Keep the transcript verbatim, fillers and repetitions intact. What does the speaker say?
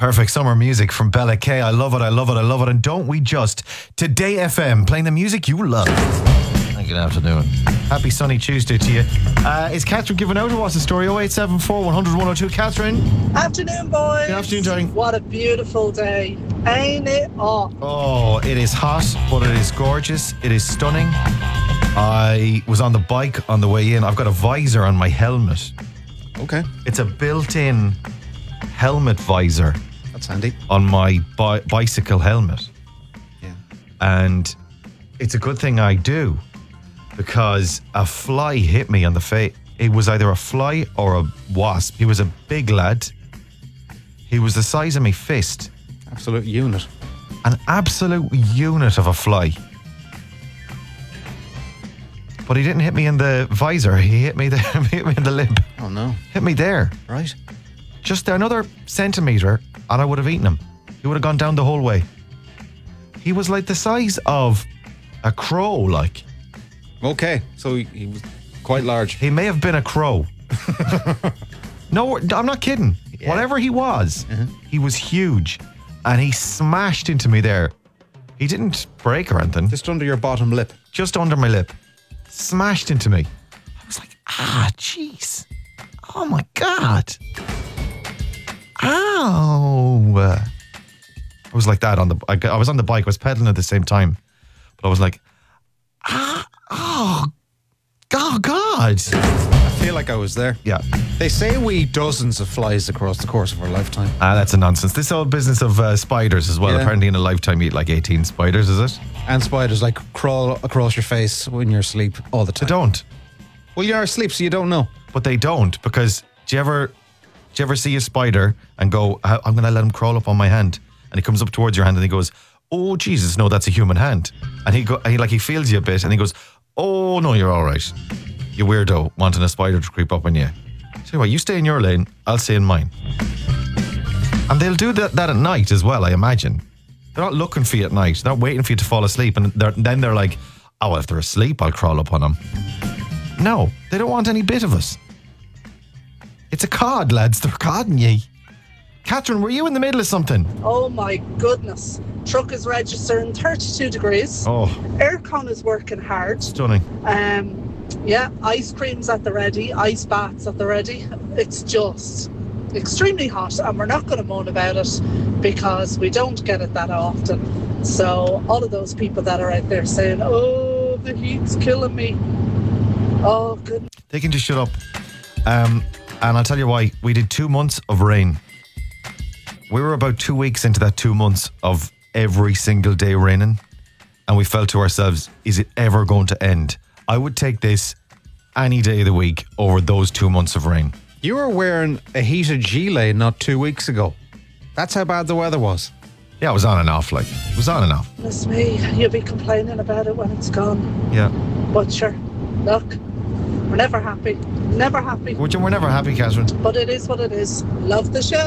Perfect summer music from Bella K. I love it, I love it, I love it. And don't we just? Today F M, playing the music you love. Good afternoon. Happy sunny Tuesday to you. Uh, is Catherine giving out or what's the story? oh eight seven four, one hundred, one oh two. Catherine? Afternoon, boys. Good afternoon, darling. What a beautiful day. Ain't it? Oh. Oh, it is hot, but it is gorgeous. It is stunning. I was on the bike on the way in. I've got a visor on my helmet. Okay. It's a built-in helmet visor. That's handy. On my bi- bicycle helmet. Yeah. And it's a good thing I do, because a fly hit me on the face. It was either a fly or a wasp. He was a big lad. He was the size of my fist. Absolute unit. An absolute unit of a fly. But he didn't hit me in the visor. He hit me there. He hit me in the lip. Oh no. Hit me there. Right. Just another centimetre and I would have eaten him. He would have gone down the whole way. He was like the size of a crow, like. Okay. So he, he was quite large. He may have been a crow. No, I'm not kidding. Yeah. Whatever he was, Uh-huh. he was huge. And he smashed into me there. He didn't break or anything. Just under your bottom lip. Just under my lip. Smashed into me. I was like, ah, jeez. Oh my God. Ow. I was like that on the, I, I was on the bike, I was pedaling at the same time. But I was like, ah, oh, oh God. I feel like I was there. Yeah. They say we eat dozens of flies across the course of our lifetime. Ah, that's a nonsense. This whole business of uh, spiders as well. Yeah. Apparently in a lifetime you eat like eighteen spiders, is it? And spiders like crawl across your face when you're asleep all the They time. don't. Well, you're asleep, so you don't know. But they don't, because do you ever, do you ever see a spider and go, "I- I'm going to let him crawl up on my hand," and he comes up towards your hand and he goes, "Oh Jesus, no, that's a human hand," and he go, he like he feels you a bit and he goes, "Oh no, you're all right, you weirdo, wanting a spider to creep up on you." Tell you what, you stay in your lane, I'll stay in mine. And they'll do that, that at night as well, I imagine. They're not looking for you at night. They're not waiting for you to fall asleep, and they're, then they're like, "Oh, well, if they're asleep, I'll crawl up on them." No, they don't want any bit of us. It's a cod, lads. They're codding ye. Catherine, were you in the middle of something? Oh my goodness. Truck is registering thirty-two degrees. Oh, Aircon is working hard. stunning. Um, yeah, ice creams at the ready, ice baths at the ready. It's just extremely hot, and we're not going to moan about it because we don't get it that often. So all of those people that are out there saying, "Oh, the heat's killing me," oh goodness. They can just shut up. Um, and I'll tell you why. We did two months of rain. We were about two weeks into that two months of every single day raining. And we felt to ourselves, is it ever going to end? I would take this any day of the week over those two months of rain. You were wearing a heated gilet not two weeks ago. That's how bad the weather was. Yeah, it was on and off, like. It was on and off. Goodness me, you'll be complaining about it when it's gone. Yeah. But sure, look, we're never happy. Never happy. We're we're never happy, Catherine. But it is what it is. Love the show.